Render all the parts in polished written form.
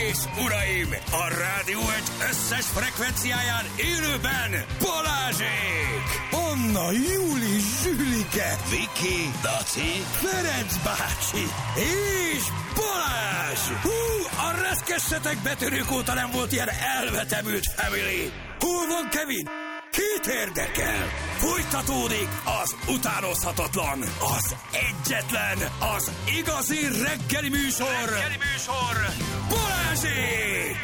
és uraim, a Rádió Egy összes frekvenciáján élőben Balázsék! Anna, Júli, Zsülike, Viki, Daci, Ferenc bácsi és Balázs! A reszkessetek betörők óta nem volt ilyen elvetemült family! Hol van Kevin? Kit érdekel? Folytatódik az utánozhatatlan, az egyetlen, az igazi reggeli műsor Balázsék!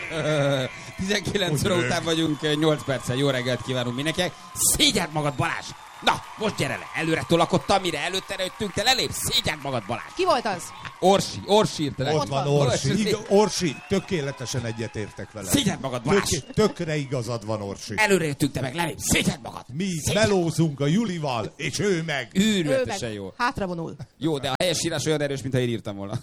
19 óra után vagyunk, 8 perccel. Jó reggelt kívánunk mindenkinek. Szégyeld magad, Balázs! Na, most gyere le! Előre tolakodtam, mire előtte jöttünk, te lelépsz. Szégyeld magad, Balázs! Ki volt az? Orsi írta. Ott van Orsi. Orsi, tökéletesen egyetértek vele. Szégyeld magad, Balázs! Tökre igazad van, Orsi. Előre jöttünk, te meg lelépsz. Szégyeld magad! Mi melózunk a Julival, és ő meg. Őrületesen jó. Hátra vonul. Jó, de a helyesírás olyan erős, mintha én írtam volna.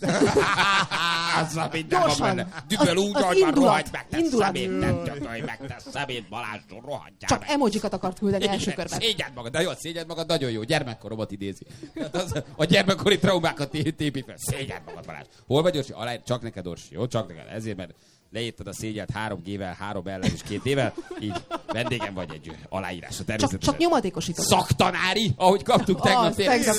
Azzal minden van Gyorsan. benne. Düböl úgy, Az hogy van, indulat. rohagy meg, te Indulat. szemét, nem tökölj meg, te szemét, Balázs, rohadjál Csak meg. emojikat akart küldeni első körben. Szégyeld magad, de jó, szégyeld magad, nagyon jó. Gyermekkoromat idézi. A gyermekkori traumákat épít fel. Szégyeld magad, Balázs. Hol vagy, Orsi? Csak neked, Orsi, jó? Csak neked. Ezért, mert leírtad a szégyelt 3G-vel, 3 ellen és 2 D-vel, így vendégem vagy egy aláírásra természetesen. Csak nyomatékosított. Szaktanári, ahogy kaptuk tegnap.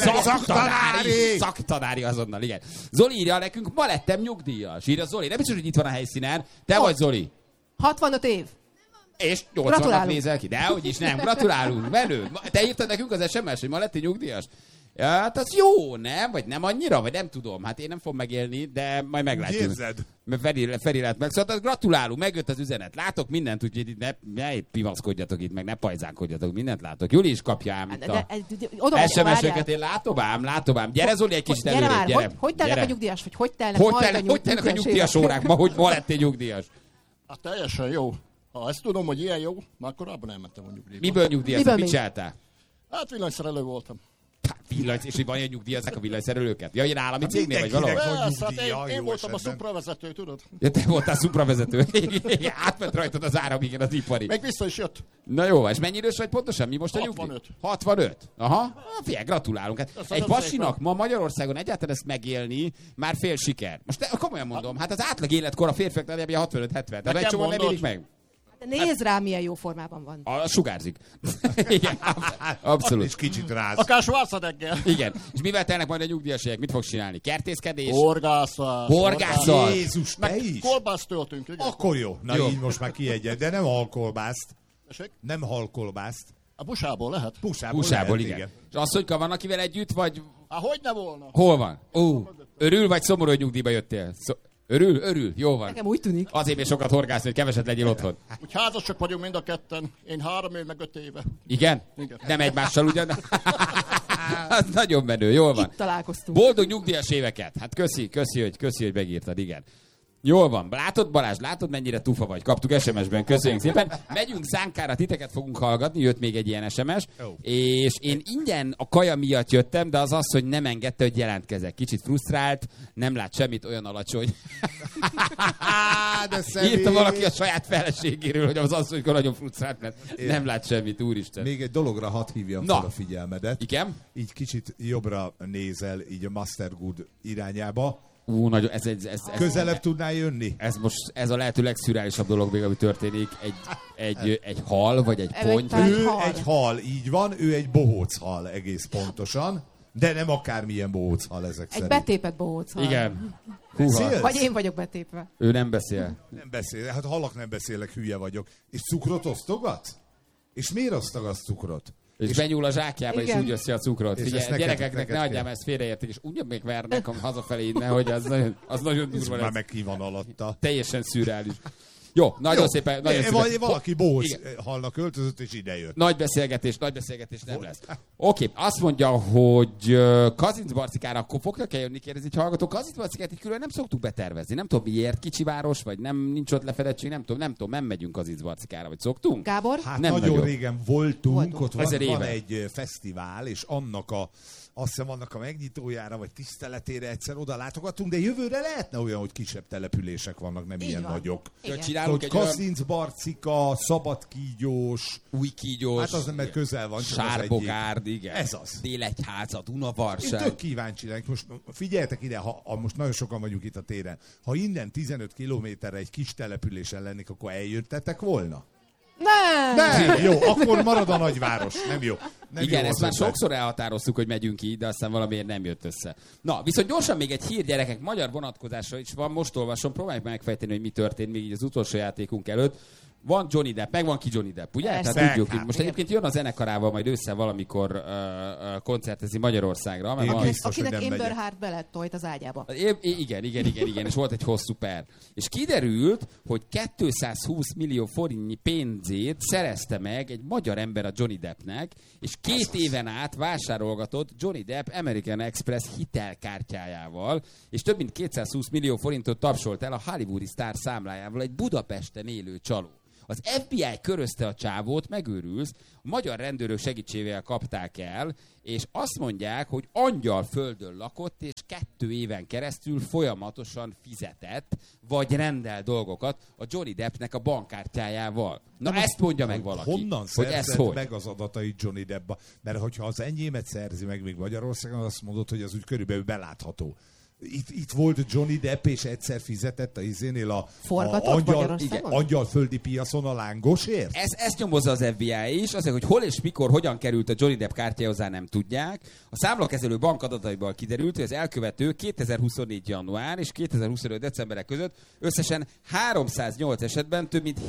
Szaktanári azonnal, igen. Zoli írja nekünk, ma lettem nyugdíjas. Írja Zoli, nem biztos, hogy itt van a helyszínen. Te vagy, Zoli. 65 év. És 80-at nézel ki. Dehogy is nem, gratulálunk, menő. Te írtad nekünk az SMS, hogy ma lettél nyugdíjas? Ja, hát az jó, nem? Vagy nem annyira? Vagy nem tudom. Hát én nem fogom megélni, de majd meglátjuk. Érzed? Feri lett meg. Szóval gratulálunk, megjött az üzenet. Látok mindent, úgyhogy itt ne pivaszkodjatok itt, meg ne pajzánkodjatok, mindent látok. Juli is kapja ám itt a SMS-öket, én látom ám. Gyere, Zoli, egy kicsit előrébb, gyere. Hogy telnek a nyugdíjas? Vagy hogy telnek a nyugdíjas órák ma, hogy ma lettél nyugdíjas? Hát teljesen jó. Ha ezt tudom, hogy ilyen jó, már korábban elmentem a nyugdíjba. Miből nyugdíjaztál? Mit csináltál? Hát villanyszerelő voltam. És hogy van ilyen nyugdíjazzák a villanyszerelőket? Ja, ilyen állami cégnél vagy valahol? Persze, hát én voltam a szupravezető, tudod? Ja, te voltál szupravezető. Átment rajtad az áram, igen, az ipari. Meg vissza is jött. Na jó, és mennyi idős vagy pontosan? Mi most a nyugdíj? 65. 65? Aha, figyelj, gratulálunk. Hát egy pasinak ma Magyarországon egyáltalán ezt megélni már fél siker. Most komolyan mondom, hát az átlag életkor a férfiaknál nem 65-70. Tehát egy csomó nem élik meg. Nézd rá, milyen jó formában van. Sugárzik. Igen, abszolút. És kicsit ráz. Akár Schwarzenegger. Igen. És mivel telnek majd a nyugdíjasségek? Mit fogsz csinálni? Kertészkedés? Horgászat. Jézus, te is? Kolbászt töltünk, igen. Akkor jó. Na jó. Így most már kiegyen, de nem halkolbászt. Esek? Nem halkolbászt. A busából lehet? Pusából lehet, igen. És asszonyka van, akivel együtt, vagy... Hogy ne volna? Hol van? Örül, vagy szomorú, hogy nyugdíjba jöttél? Örül, jó van. Nekem úgy tűnik. Azért még sokat horgászni, hogy keveset legyél otthon. Úgy házasok vagyunk mind a ketten. Én 3 év, meg 5 éve. Igen? Igen. Nem egymással ugyan? Az nagyon menő, jól van. Itt találkoztunk. Boldog nyugdíjas éveket. Hát köszi, hogy megírtad, igen. Jól van. Látod, Balázs, mennyire tufa vagy? Kaptuk SMS-ben, köszönjük szépen. Megyünk Zánkára, titeket fogunk hallgatni, jött még egy ilyen SMS, és én ingyen a kaja miatt jöttem, de az, hogy nem engedte, hogy jelentkezek. Kicsit frusztrált, nem lát semmit, olyan alacsony. Írta valaki a saját feleségéről, hogy az asszonyka nagyon frusztrált, mert nem lát semmit, úristen. Még egy dologra hadd hívjam fel a figyelmedet. Igen? Így kicsit jobbra nézel, így a Mastergood irányába. Nagyon, ez közelebb tudnál jönni? Ez a lehető legszürreálisabb dolog még, ami történik. Egy hal, vagy egy ponty. Ő egy hal, így van, ő egy bohóc hal egész pontosan, de nem akármilyen bohóc hal ezek szerint. Egy betépett bohóc hal. Igen. Vagy én vagyok betépve. Ő nem beszél. Nem beszél, hát halak nem beszélek, hülye vagyok. És cukrot osztogat? És miért osztogatsz cukrot? És benyúl a zsákjába, és úgy össze a cukrot. Figyelj, a gyerekeknek ne adjam, ezt félreértik, és úgy még vernek hazafelé innen, hogy az nagyon durva lesz. Már meg ki van alatta. Teljesen szürreális. Jó, nagyon szépen. Valaki bohóc halnak költözött, és ide jött. Nagy beszélgetés nem lesz. Oké, azt mondja, hogy Kazincbarcikára akkor fognak-e jönni, kérdezi egy hallgató. Kazincbarcikát így külön nem szoktuk betervezni. Nem tudom miért, kicsi város, vagy nincs ott lefedettség, nem tudom, nem megyünk Kazincbarcikára, vagy szoktunk? Gábor? Hát nem nagyon régen voltunk. Ott van egy egy fesztivál, és annak azt hiszem annak a megnyitójára, vagy tiszteletére egyszer oda látogatunk, de jövőre lehetne olyan, hogy kisebb települések vannak, nem Így ilyen van. nagyok. Csinálunk Hogy egy olyan Kaszinc-Barcika, Szabadkígyós, új kígyós, hát az nem, mert közel van, csak az Sárbogárd, igen. Ez az. Délegyháza, Én Dunavarság. tök kíváncsi lennék. Most figyeljetek ide, most nagyon sokan vagyunk itt a téren. Ha innen 15 kilométerre egy kis településen lennék, akkor eljöttetek volna? Nem, jó, akkor marad a nagyváros. Nem jó. Nem Igen, jó ezt az már ötlet. sokszor elhatároztuk, hogy megyünk így, de aztán valamiért nem jött össze. Na, viszont gyorsan még egy hír, gyerekek, magyar vonatkozása is van, most olvasom, próbáljuk megfejteni, hogy mi történt még így az utolsó játékunk előtt. Van Johnny Depp, meg van ki Johnny Depp, ugye? Persze. Tehát tudjuk, Hát, most egyébként jön a zenekarával majd össze valamikor koncertezni Magyarországra. Mert Én van, biztos, hogy Akinek nem Amber megyek. Heard beletolt az ágyába. Igen, és volt egy hosszú per. És kiderült, hogy 220 millió forintnyi pénzét szerezte meg egy magyar ember a Johnny Deppnek, és 2 éven át vásárolgatott Johnny Depp American Express hitelkártyájával, és több mint 220 millió forintot tapsolt el a hollywoodi sztár számlájával egy Budapesten élő csaló. Az FBI körözte a csávót, megőrülsz, a magyar rendőrök segítségével kapták el, és azt mondják, hogy Angyalföldön lakott, és 2 éven keresztül folyamatosan fizetett, vagy rendel dolgokat a Johnny Deppnek a bankkártyájával. Na ezt mondja meg valaki. Honnan hogy ez szerzed hogy? meg az adatait Johnny Deppba? Mert hogyha az enyémet szerzi meg még Magyarországon, azt mondod, hogy az úgy körülbelül belátható. Itt volt Johnny Depp, és egyszer fizetett a izénél a Forgatott Magyarországon? angyalföldi piacon a lángosért? Ezt nyomozza az FBI is, azért, hogy hol és mikor, hogyan került a Johnny Depp kártyája, hozzá nem tudják. A számlakezelő bankadataiból kiderült, hogy az elkövető 2024. január és 2025. decemberek között összesen 308 esetben több mint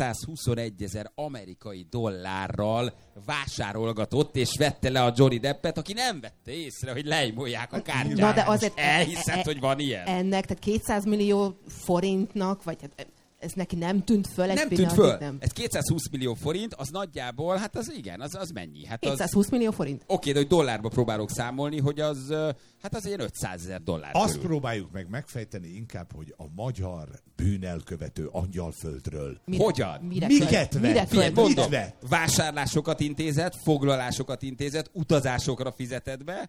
721 000 amerikai dollárral vásárolgatott, és vette le a Johnny Deppet, aki nem vette észre, hogy leimolják a kártyát. Na, de azért elhiszed, hogy van ilyen? Ennek, tehát 200 millió forintnak, vagy hát ez neki nem tűnt föl egy Nem tűnt pillanatig, föl. Ez 220 millió forint, az nagyjából, hát az igen, az mennyi? Hát az, 220 millió forint? Oké, de hogy dollárba próbálok számolni, hogy az, hát az ilyen 500 000 dollár Azt körül. próbáljuk meg megfejteni inkább, hogy a magyar bűnelkövető Angyalföldről Hogyan? miket Mire vett? Figyelj, költ? mondom, Mit vett? vásárlásokat intézett, foglalásokat intézett, utazásokra fizetett be,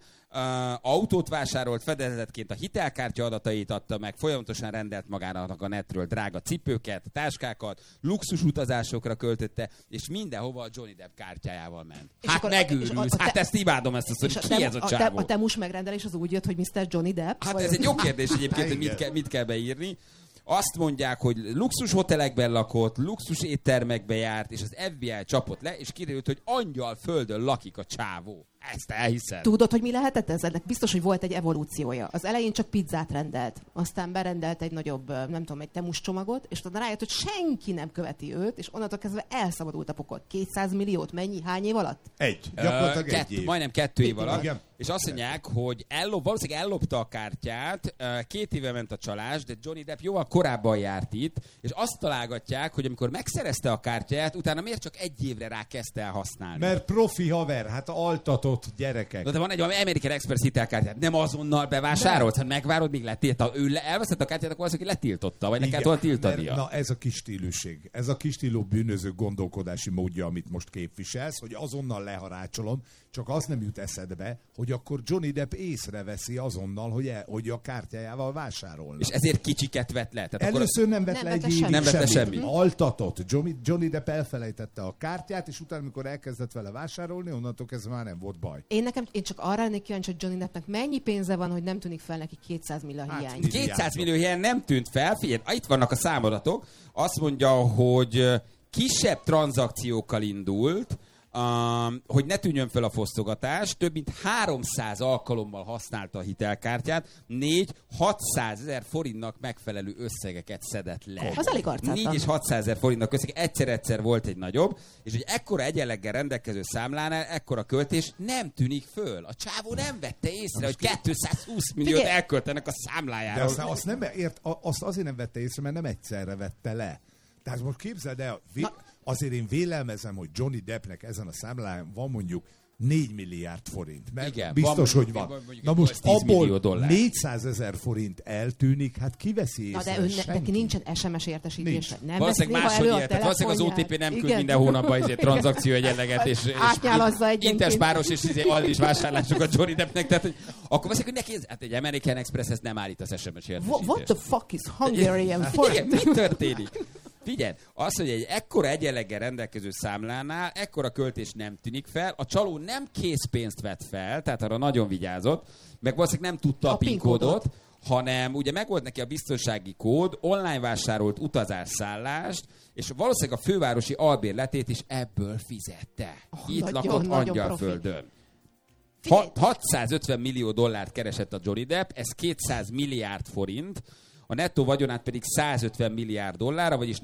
autót vásárolt, fedezetként a hitelkártya adatait adta meg, folyamatosan rendelt magának a netről drága cipőket, táskákat, luxus utazásokra költötte, és mindenhova a Johnny Depp kártyájával ment. És Hát akkor- megőrülsz, és a- hát ezt imádom ezt a És szót, ki ez a csávó? a temus megrendelés az úgy jött, hogy Mr. Johnny Depp? Hát vagy ez egy jó kérdés egyébként, hogy Igen. mit kell beírni. Azt mondják, hogy luxus hotelekben lakott, luxus éttermekbe járt, és az FBI csapott le, és kiderült, hogy Angyalföldön lakik a csávó. Ezt elhiszed? Tudod, hogy mi lehetett ez? Ennek biztos, hogy volt egy evolúciója. Az elején csak pizzát rendelt, aztán berendelt egy nagyobb, nem tudom, egy temus csomagot, és utána rájött, hogy senki nem követi őt, és onnantól kezdve elszabadult a pokol. 200 milliót, mennyi? Hány év alatt? Gyakorlatilag egy év. Majdnem 2 év alatt. Igen. És azt mondják, hogy valószínűleg ellopta a kártyát, 2 éve ment a csalás, de Johnny Depp jóval korábban járt itt, és azt találgatják, hogy amikor megszerezte a kártyáját, utána miért csak 1 évre rá kezdte el használni. Mert profi haver, hát altatott gyerekek. De van egy American Express hitelkártyát, nem azonnal bevásárolt, hanem megvárod, míg letilta. Ő elveszett a kártyát, akkor az, aki letiltotta, vagy ne kellett volna tiltania. Na ez a kis stíluség, ez a kis stílú bűnöző gondolkodási módja, amit most képviselsz, hogy azonnal leharácsolom, csak az nem jut eszedbe, hogy akkor Johnny Depp észreveszi azonnal, hogy a kártyájával vásárolna. És ezért kicsiket vett le. Tehát akkor Először nem vett Nem le vett egy le évig semmit. Nem vett le semmit. Altatott. Johnny Depp elfelejtette a kártyát, és utána, amikor elkezdett vele vásárolni, onnantól kezdve már nem volt baj. Én csak arra lennék kíváncsi, hogy Johnny Deppnek mennyi pénze van, hogy nem tűnik fel neki 200 millió Hát, hiány. mi- 200 millió helyen nem tűnt fel. Figyelj, itt vannak a számadatok. Azt mondja, hogy kisebb tranzakciókkal indult, hogy ne tűnjön fel a fosztogatás, több mint 300 alkalommal használta a hitelkártyát, 4-600 000 forintnak megfelelő összegeket szedett le. Az elég arcátlan. 4 és 600 000 forintnak összeg, egyszer-egyszer volt egy nagyobb, és hogy ekkora egyenleggel rendelkező számlánál ekkora költés nem tűnik föl. A csávó nem vette észre, hogy 220 milliót Figyelj! elköltenek a De számlájára. azt azért nem vette észre, mert nem egyszerre vette le. Tehát most képzeld el, azért én vélelmezem, hogy Johnny Deppnek ezen a számlán van mondjuk 4 milliárd forint. Mert igen, biztos, van, hogy van. mondjuk Na most 10 millió abból dollár. 400 000 forint eltűnik, hát kiveszi Na észre? de neki Senki. nincsen SMS értesítése. Nem Valószínűleg veszi máshogy néha elő ilyet. a Tehát valószínűleg az telefonját. OTP nem küld Igen. minden hónapban tranzakció egyenleget, és Átnyálazza egyenként. Interspáros és Aldis vásárlásokat Johnny Deppnek. Tehát, hogy akkor valószínűleg, hogy neki hát egy American Express ezt nem állít az SMS értesítést. What the fuck is Hungarian Igen, forint? mi történik? Figyelj, az, hogy egy ekkora egyenleggel rendelkező számlánál ekkora költés nem tűnik fel, a csaló nem készpénzt vett fel, tehát arra nagyon vigyázott, meg valószínűleg nem tudta a PIN kódot, hanem ugye megvolt neki a biztonsági kód, online vásárolt utazásszállást, és valószínűleg a fővárosi albérletét is ebből fizette. Itt nagyon, lakott nagyon Angyalföldön. Figyelj. 650 millió dollárt keresett a Johnny Depp, ez 200 milliárd forint, a nettó vagyonát pedig 150 milliárd dollárra, vagyis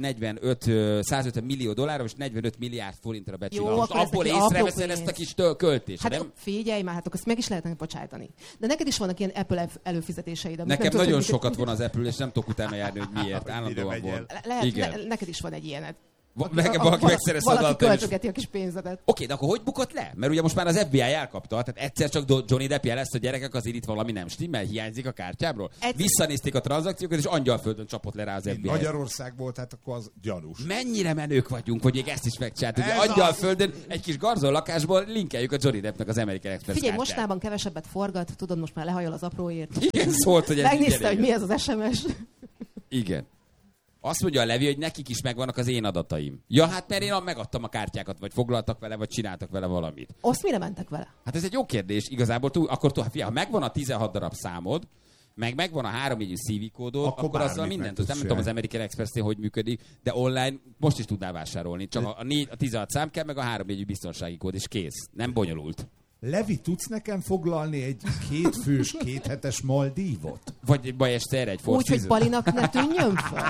150 millió dollárra, és 45 milliárd forintra becsülve. Jó, Most akkor ez abból neki apró észreveszed pénz. ezt a kis költést, Hát nem? figyelj már, hát akkor ezt meg is lehetne bocsájtani. De neked is vannak ilyen Apple előfizetéseid. amit Nekem nem tudod, nagyon hogy- sokat von az Apple, és nem tudok utána járni, hogy miért. Állandóan megyél. von. Lehet, Igen. neked is van egy ilyened. Valaki megszerez Valaki adatot, és... költögeti a kis pénzedet. Oké, de akkor hogy bukott le? Mert ugye most már az FBI elkapta, tehát egyszer csak Johnny Depp jelezte, hogy gyerekek, azért itt valami nem stimmel, hiányzik a kártyámról. Visszanézték a tranzakciókat, és Angyalföldön csapott le rá az FBI. Magyarország volt, hát akkor az gyanús. Mennyire menők vagyunk, hogy még ezt is megcsináltuk. Ugye Ez Angyalföldön egy kis garzon lakásból linkeljük a Johnny Deppnek az American Express Figyelj, kártyát. mostában kevesebbet forgat, tudod, most már lehajol az apróért. Igen, szólt, hogy ez Megnézte, igen, hogy mi ez az SMS. Igen. Azt mondja a Levi, hogy nekik is megvannak az én adataim. Ja, hát mert én megadtam a kártyákat, vagy foglaltak vele, vagy csináltak vele valamit. Azt mire mentek vele? Hát ez egy jó kérdés. Igazából ha megvan a 16 darab számod, megvan a 3 jegyű CV kódod, akkor azzal bármit mindent. meg Nem tudsz tudom az csinálni. American Express-nél hogy működik, de online most is tudnál vásárolni. Csak a 16 szám kell, meg a 3 jegyű biztonsági kód, és kész. Nem bonyolult. Levi, tudsz nekem foglalni egy 2 fős, 2 hetes Maldívot? Vagy egy baj este erre egy Four Úgy, hogy Seasons. Balinak ne tűnjön föl.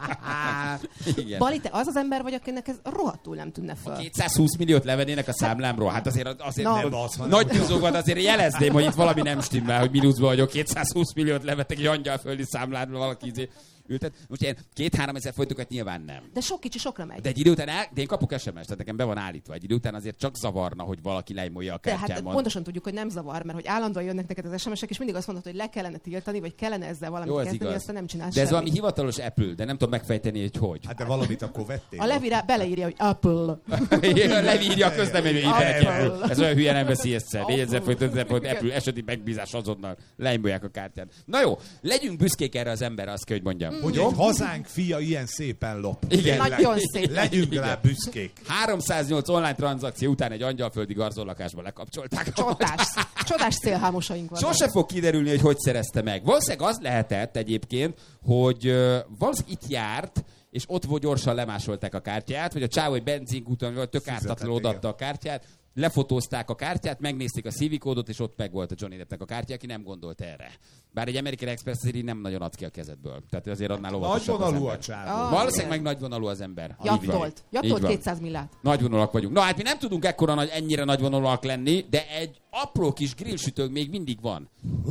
Igen. Bali, te az az ember vagy, akinek ez rohadtul nem tűnne föl. 220 milliót levennének a számlámról. Hát azért Na. Nem az, hanem- nagy tűzóban azért jelezném, hogy itt valami nem stimmel, hogy mínuszban vagyok. 220 milliót levettek egy angyalföldi számláról valaki ültet. Most ilyen 2-3 ezer folytokat nyilván nem. De sok kicsi sokra megy. De egy idő után de én kapok SMS-t, tehát nekem be van állítva. Egy idő után azért csak zavarna, hogy valaki leimolja a De hát kártyámon. pontosan tudjuk, hogy nem zavar, mert hogy állandóan jönnek neked az SMS-ek, és mindig azt mondod, hogy le kellene tiltani, vagy kellene ezzel valamit Jó, ez kezdeni, igaz. aztán nem csinálsz De ez semmit. valami hivatalos Apple, de nem tudom megfejteni, hogy hogy. Hát de valamit akkor vettél. A Levi beleírja, hogy Apple. Leírja a közlemény, hogy Apple. ez olyan hülye nem veszi észre. Apple. 4000 forint, 5000 forint, Apple eseti megbízás azonnal leimbolják a kártyát. Na jó, legyünk büszkék erre az emberre, azt kell, hogy mondjam. Hogy egy hazánk fia ilyen szépen lop. Igen. Tényleg. Nagyon szép. Legyünk rá Igen. büszkék. 308 online tranzakció után egy angyalföldi garzonlakásba lekapcsolták. Csodás szélhámosaink vannak. Sose fog kiderülni, hogy szerezte meg. Valószínűleg az lehetett egyébként, hogy valószínűleg itt járt, és ott volt gyorsan lemásolták a kártyát, vagy a csávó egy benzinkúton, vagy tök ártatlanul igen. odaadta a kártyát, lefotózták a kártyát, megnézték a CV kódot, és ott meg volt a Johnny Deppnek a kártya, aki nem gondolt erre. Bár egy American Express azért így nem nagyon adsz ki a kezedből. Tehát azért annál óvatosabb az Nagyvonalú a ember. csávó. Valószínűleg meg nagyvonalú az ember. Így van. Japtolt. Így Japtolt van. 200 millát. Nagyvonalak vagyunk. Na hát mi nem tudunk ennyire nagyvonalak lenni, de egy apró kis grillsütőnk még mindig van.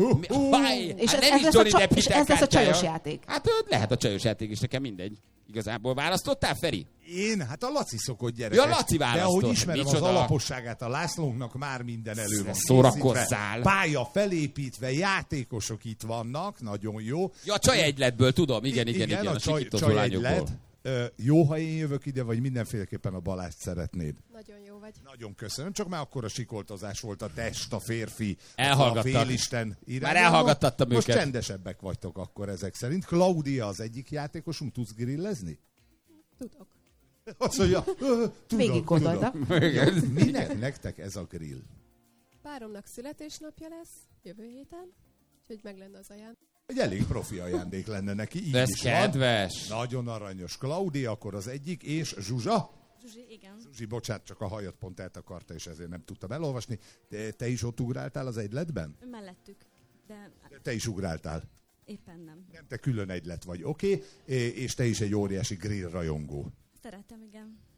És Hát ez nem is lesz Johnny a Depp és ez lesz a hitelkártyája. csajos játék. Hát lehet a csajos játék is, nekem mindegy. Igazából választottál, Feri? Én? Hát a Laci szokott gyerek. Ja, Laci De választott. ahogy ismerem Micsoda? az alaposságát a Lászlónknak, már minden elő van Szórakozzál. készítve. Pálya felépítve, játékosok itt vannak, nagyon jó. Ja, a csaj egyletből tudom, igen, a sikítozó lányokból. Jó, ha én jövök ide, vagy mindenféleképpen a Balást szeretnéd. Nagyon jó vagy. Nagyon köszönöm, csak már akkor a sikoltozás volt a test, a férfi, Elhallgattak. a félisten irányába. Már elhallgattattam Most őket. csendesebbek vagytok akkor ezek szerint. Claudia az egyik játékosunk, tudsz grillezni? Tudok. Azt mondja, Végig gondolta. Minek nektek ez a grill? Páromnak születésnapja lesz jövő héten, úgyhogy meg lenne az ajándék. Egy elég profi ajándék lenne neki, így De ez is kedves. van. Nagyon aranyos. Claudia akkor az egyik, és Zsuzsa? Zsuzsi, igen. Zsuzsi, bocsánat, csak a hajat pont eltakarta, és ezért nem tudtam elolvasni. Te is ott ugráltál az egyletben? Mellettük, de Te is ugráltál. éppen nem. Nem, te külön egylet vagy, oké? És te is egy óriási grill rajongó. Szeretem, igen.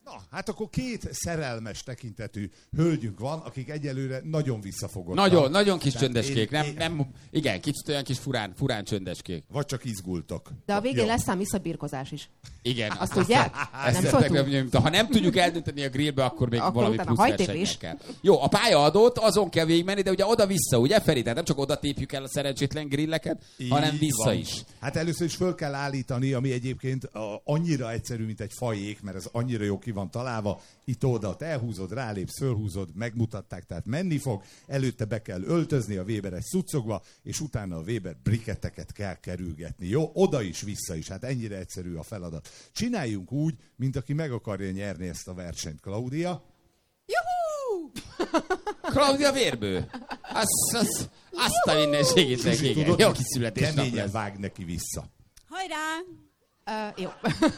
Na, hát akkor két szerelmes tekintetű hölgyünk van, akik egyelőre nagyon visszafogottak. Nagyon kis csöndeskék. Igen, kicsit olyan kis furán csöndeskék. Vagy csak izgultak. De a végén Jó. lesz ám visszabirkozás is. Igen. Azt tudják? Nem szóltunk? Ha nem tudjuk eldönteni a grillbe, akkor még Akkor valami utána plusz hajtépés. versenynek kell. Jó, a pályaadót azon kell végigmenni, de ugye oda-vissza, ugye Feri? Tehát nem csak oda tépjük el a szerencsétlen grilleket, hanem Így vissza van. is. Hát először is föl kell állítani, ami egyébként annyira egyszerű, mint egy fajék, mert ez annyira jó ki van találva. Itt-oda elhúzod, rálépsz, fölhúzod, megmutatták, tehát menni fog. Előtte be kell öltözni a Weber-es cuccokba, és utána a Weber briketteket kell kerülgetni. Jó? Oda is, vissza is. Hát ennyire egyszerű a feladat. Csináljunk úgy, mint aki meg akarja nyerni ezt a versenyt. Klaudia? Juhú! Klaudia Vérbő. Azt a minden segítek, igen. Tudod, Jó kis születésnap keményen lesz. vág neki vissza. Hajrá! Jó.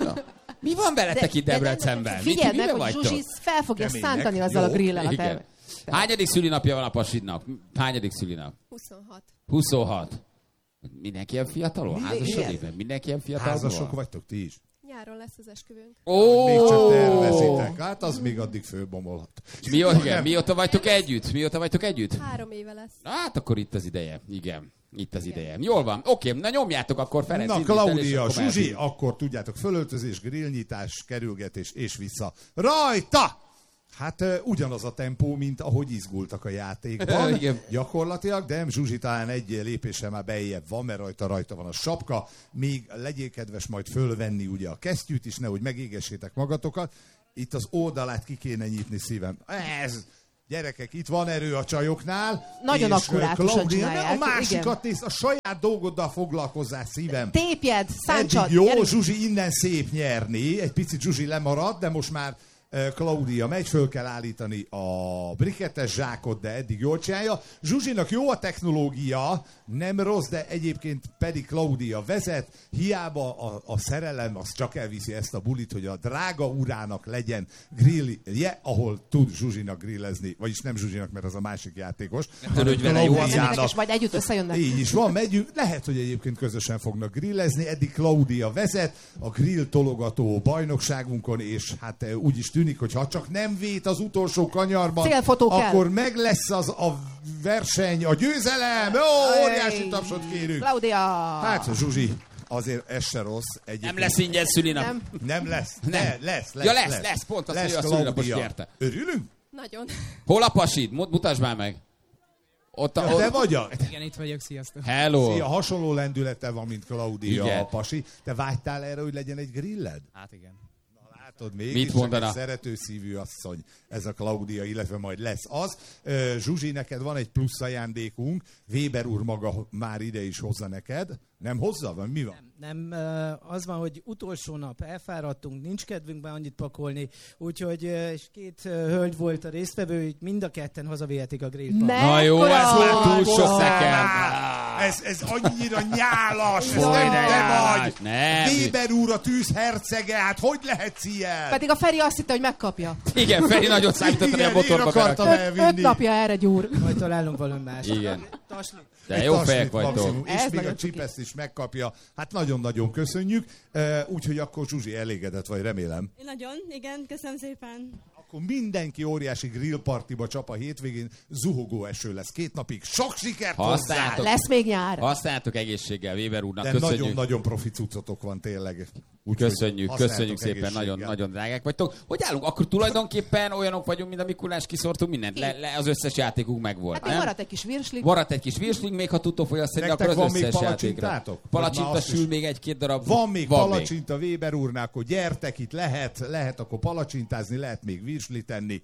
Mi van veletek itt Debrecenben? Figyeld meg, Miben hogy vagytok? Zsuzsi fel fogja Kemények. szántani azzal a Jó, grillel a igen. terve. Hányadik szülinapja van a pasidnak? Hányadik szülinap? 26. 26. Mindenki ilyen fiatalon? Házasodik? Igen. Mindenki ilyen fiatalon? Házasok vagytok ti is? Nyáron lesz az esküvőnk. Ó! Még csak tervezitek. Hát az még addig fölbomolhat. Mióta vagytok együtt? 3 éve lesz. Hát akkor itt az ideje. Igen. Itt az ideje. Jól van. Oké, na nyomjátok akkor Ferenc. Na, indít el, és Klaudia, akkor Zsuzsi, mehetünk. akkor tudjátok, fölöltözés, grillnyitás, kerülgetés és vissza. Rajta! Hát ugyanaz a tempó, mint ahogy izgultak a játékban. Igen. Gyakorlatilag, de Zsuzsi talán egy lépéssel már bejjebb van, mert rajta van a sapka. Még legyél kedves majd fölvenni ugye a kesztyűt is, nehogy megégessétek magatokat. Itt az oldalát ki kéne nyitni, szívem. Ez... Gyerekek, itt van erő a csajoknál. Nagyon és akkurátusan Klaudia, csinálják, a másikat nézd, a saját dolgoddal foglalkozzál, szívem. Tépjed, száncsad. Eddig jó, gyerünk. Zsuzsi innen szép nyerni. Egy picit Zsuzsi lemaradt, de most már Klaudia megy, föl kell állítani a brikettes zsákot, de eddig jól csinálja. Zsuzsinak jó a technológia, nem rossz, de egyébként pedig Klaudia vezet. Hiába a szerelem, az csak elviszi ezt a bulit, hogy a drága urának legyen grillje, ahol tud Zsuzsinak grillezni. Vagyis nem Zsuzsinak, mert az a másik játékos. Törődj vele, jó, Nem érdekes, majd együtt összejönnek. Így is van, megyünk. Lehet, hogy egyébként közösen fognak grillezni. Eddig Klaudia vezet a grill tologató bajnokságunkon, és hát úgy is tűnik, hogy ha csak nem vét az utolsó kanyarban, Célfotó kell. akkor meg lesz az a verseny, a győzelem. Ó, óriási tapsot kérünk. Klaudia! Hát, Zsuzsi, azért ez se rossz. Egyébként. Nem lesz ingyen szülinap. Nem. Lesz. Nem. Lesz. Ja, lesz, pont azt, hogy a szülinapos Klaudia. nyerte. Örülünk? Nagyon. Hol a pasid? Mutasd már meg. Ott Ja, te vagy a... Igen, itt vagyok, sziasztok. Hello. Szia, hasonló lendülete van, mint Klaudia, Igen. a pasi. Te vágytál erre, hogy legyen egy grilled? Hát igen. Látod, még Mit is mondana? egy szerető szívű asszony, ez a Klaudia, illetve majd lesz az. Zsuzsi, neked van egy plusz ajándékunk, Weber úr maga már ide is hozza neked. Nem hozza? Vagy mi van? Nem, az van, hogy utolsó nap elfáradtunk, nincs kedvünk már annyit pakolni, úgyhogy és két hölgy volt a résztvevő, így mind a ketten hazavihetik a grillt. Na jó, Mekkora ez már túl vagy! sok nekem. Ez annyira nyálas, ez Jaj, nem de te nyálas. vagy. Nem. Weber úr a tűz hercege, hát hogy lehetsz ilyen? Pedig a Feri azt hitte, hogy megkapja. Igen, Feri nagyon számított, hogy a Igen, motorba én akartam berakja. 5 napja erre gyúr. Majd találunk valami más. Igen. Tasli. De Egy jó taslit fejek vagytok. maximum, és Ez még nagyon a csipeszt is megkapja. Hát nagyon-nagyon köszönjük. Úgyhogy akkor Zsuzsi elégedett vagy, remélem. Nagyon, igen, köszönöm szépen. Akkor mindenki óriási grillpartiba csap a hétvégén. Zuhogó eső lesz 2 napig. Sok sikert hozzá! Használjátok. Lesz még nyár. Használjátok egészséggel Weber úrnak. De Köszönjük. nagyon-nagyon profi cuccotok van tényleg. Úgyhogy Köszönjük használjátok szépen, egészséggel. nagyon drágák vagytok. Hogy állunk? Akkor tulajdonképpen olyanok vagyunk, mint a Mikulás, kiszortunk mindent. Az összes játékunk megvolt. Hát még nem? maradt egy kis virslik. Maradt egy kis virsling, még ha tudtok fogyasztani, Nektek akkor az van még összes játékra. palacsintátok? Vagy Palacsinta már azt sül is? még 1-2 darab. Van még palacsinta Weber úrnál, akkor gyertek, itt lehet akkor palacsintázni, lehet még virslit tenni.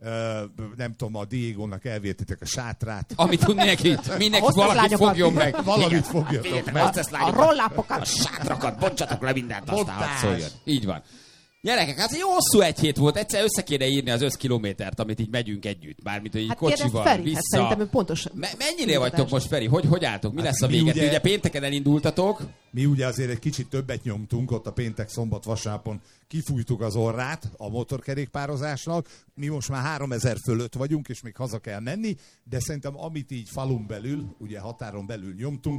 Nem tudom, a Diégónak elvértitek a sátrát. Amit tud mindenki hoztak valakit lányokat. fogjon meg. Valamit fogjatok meg. A rollápokat. A sátrakat, bontsatok le mindent, aztán Bontás. hadd szóljon. Így van. Gyerekek, hát egy hosszú egy hét volt, egyszer össze kéne írni az 5 kilométert, amit így megyünk együtt. Bármint, hogy így Hát kérdezd kocsival, Feri, vissza. hát szerintem ő pontos. Mennyinél vagytok most, Feri? Hogy álltok? Mi Hát lesz a mi vége? ugye- Ugye pénteken elindultatok. Mi ugye azért egy kicsit többet nyomtunk, ott a péntek, szombat, vasárnapon kifújtuk az orrát a motorkerékpározásnak. Mi most már 3000 fölött vagyunk, és még haza kell menni, de szerintem amit így falun belül, ugye határon belül nyomtunk,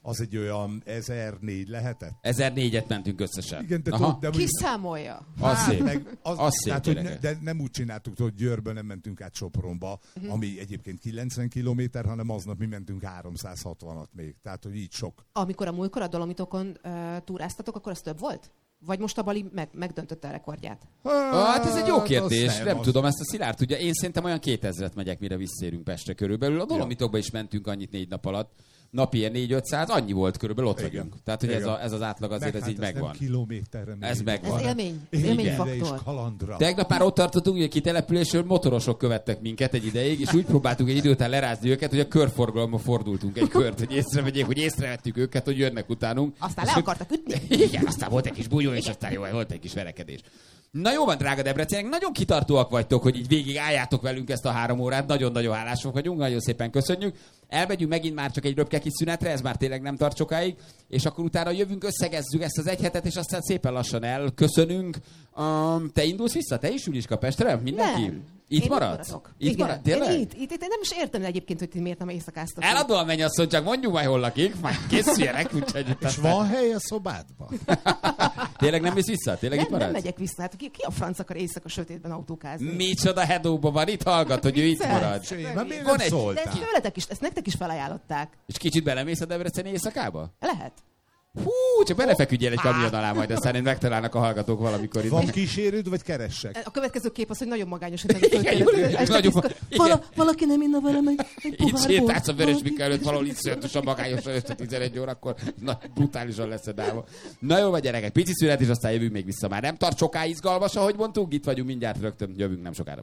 az egy olyan 1004 lehetett? 1004-et mentünk összesen. Igen, de ki számolja? Az szép. Az szép, de nem úgy csináltuk, hogy Győrből nem mentünk át Sopronba, ami egyébként 90 kilométer, hanem aznap mi mentünk 360-at még. Tehát, hogy így sok. Amikor a múltkor a Dolomitokon túráztatok, akkor az több volt? Vagy most a Bali megdöntötte a rekordját? Hát ez egy jó kérdés, nem tudom, ezt a Szilárd tudja. Én szerintem olyan 2000-et megyek, mire visszérünk Pestre körülbelül. A Dolomitokba is mentünk annyit 4 nap alatt. Napi ilyen 4-500, annyi volt körülbelül, ott vagyunk. Tehát, hogy ez az átlag azért ez így megvan. Ez megvan. Ez élményfaktor. Tegnap már ott tartottunk, hogy a kitelepülésről motorosok követtek minket egy ideig, és úgy próbáltuk egy idő után lerázni őket, hogy a körforgalomba fordultunk egy kört, hogy észrevegyék, hogy észrevettük őket, hogy jönnek utánunk. Aztán le akartak ütni? Igen, aztán volt egy kis bugyó, és aztán jó, volt egy kis verekedés. Na jó van, drága Debrecenek, nagyon kitartóak vagytok, hogy így végig álljátok velünk ezt a 3 órát, nagyon-nagyon hálások vagyunk, nagyon szépen köszönjük. Elmegyünk megint már csak egy röpke kis szünetre, ez már tényleg nem tart sokáig, és akkor utána jövünk, összegezzük ezt az egy hetet, és aztán szépen lassan elköszönünk. Te indulsz vissza? Te is, Juliska, Pestre? Mindenki? Nem. Itt maradsz? Itt maradsz? Tényleg? Én nem is értem egyébként, hogy ti miért nem éjszakáztatok. Eladóan menj asszony, csak mondjuk majd hol lakik, majd készüljenek, úgyhogy... És van hely a szobádban? Tényleg nem mész vissza? Tényleg itt maradsz? Nem megyek vissza. Hát ki a franc akar éjszaka sötétben autókázni? Micsoda hedóban van, itt hallgat, hogy ő itt marad. Miért nem szóltál? De tőletek is, ezt nektek is felajánlották. És kicsit belemész a Debreceni éjszakába? Lehet. Hú, csak belefeküdjél egy kamion alá majd, aztán én megtalálnak a hallgatók valamikor itt. Van kísérőd, vagy keressek? A következő kép az, hogy nagyon magányos. Valaki nem inna velem egy pohárból. Itt sétálsz a Vörösmika előtt, valahol itt szörtösen magányosan este 11 órakor. Na, brutálisan lesz edálva. Na jó, vagy gyerekek, pici szünet, és aztán jövünk még vissza. Már nem tart soká izgalmas, ahogy mondtuk, itt vagyunk mindjárt rögtön, jövünk nem sokára.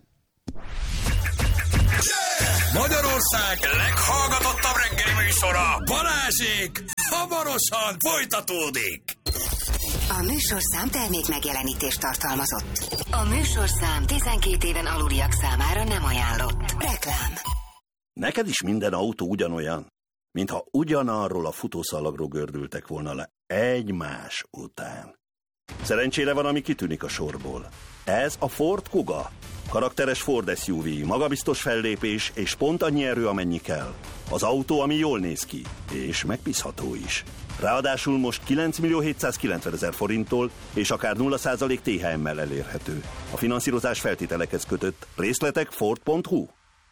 Magyarország leghallgatottabb reggeli műsora, Balázsék, hamarosan folytatódik. A műsorszám termék megjelenítést tartalmazott. A műsorszám 12 éven aluliak számára nem ajánlott. Reklám. Neked is minden autó ugyanolyan, mintha ugyanarról a futószalagról gördültek volna le egymás után. Szerencsére van, ami kitűnik a sorból. Ez a Ford Kuga. Karakteres Ford SUV, magabiztos fellépés és pont annyi erő, amennyi kell. Az autó, ami jól néz ki, és megbízható is. Ráadásul most 9.790.000 forinttól és akár 0% THM-mel elérhető. A finanszírozás feltételekhez kötött. Részletek Ford.hu.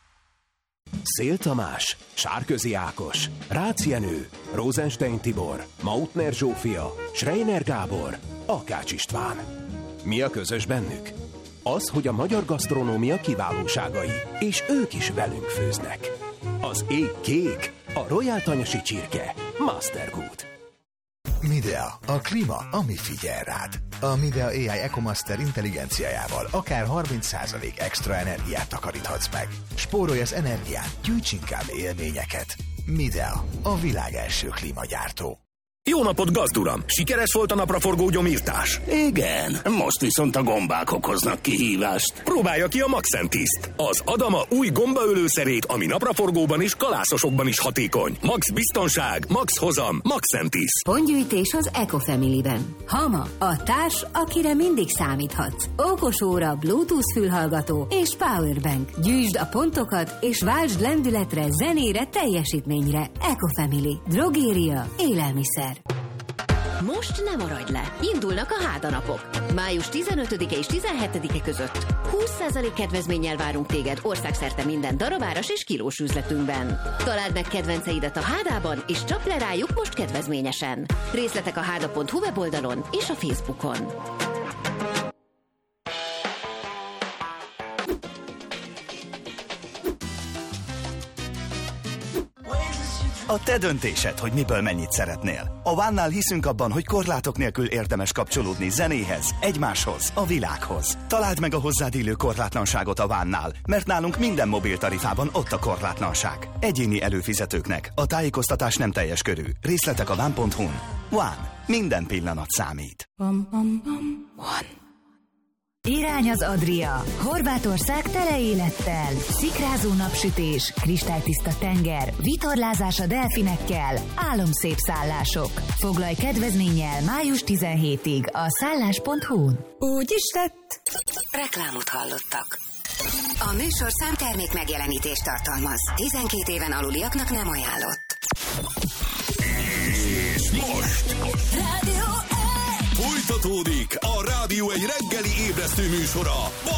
Szél Tamás, Sárközi Ákos, Rácz Jenő, Rosenstein Tibor, Mautner Zsófia, Schreiner Gábor, Akács István. Mi a közös bennük? Az, hogy a magyar gasztronómia kiválóságai, és ők is velünk főznek. Az ég kék, a Royal Tanyasi csirke, Mastergood. Midea, a klíma, ami figyel rád. A Midea AI EcoMaster intelligenciájával akár 30% extra energiát takaríthatsz meg. Spórolj az energián, gyűjts inkább élményeket. Midea, a világ első klímagyártó. Jó napot, gazduram! Sikeres volt a napraforgó gyomírtás? Igen, most viszont a gombák okoznak kihívást. Próbálja ki a Maxentiszt, az Adama új gombaölőszerét, ami napraforgóban és kalászosokban is hatékony. Max biztonság, max hozam, Maxentiszt. Pontgyűjtés az Ecofamily-ben. Hama, a társ, akire mindig számíthatsz. Okos óra, Bluetooth fülhallgató és powerbank. Gyűjtsd a pontokat és váltsd lendületre, zenére, teljesítményre. Ecofamily. Drogéria, élelmiszer. Most nem maradj le! Indulnak a hádanapok. Május 15-e és 17-e között 20% kedvezménnyel várunk téged országszerte minden darabáras és kilós üzletünkben. Találd meg kedvenceidet a Hádában, és csapd le rájuk most kedvezményesen. Részletek a háda.hu weboldalon és a Facebookon. A te döntésed, hogy miből mennyit szeretnél. A One-nál hiszünk abban, hogy korlátok nélkül érdemes kapcsolódni zenéhez, egymáshoz, a világhoz. Találd meg a hozzád illő korlátlanságot a One-nál, mert nálunk minden mobiltarifában ott a korlátlanság. Egyéni előfizetőknek a tájékoztatás nem teljes körű. Részletek a One.hu-n. One. Minden pillanat számít. One. Irány az Adria. Horvátország tele élettel. Szikrázó napsütés, kristálytiszta tenger, vitorlázás a delfinekkel, álomszép szállások. Foglalj kedvezménnyel május 17-ig a szállás.hu-n. Úgy is lett. Reklámot hallottak. A műsorszám termék megjelenítést tartalmaz. 12 éven aluliaknak nem ajánlott. most! Rádió 1! Folytatódik a Rádió egy reggeli ébresztő műsora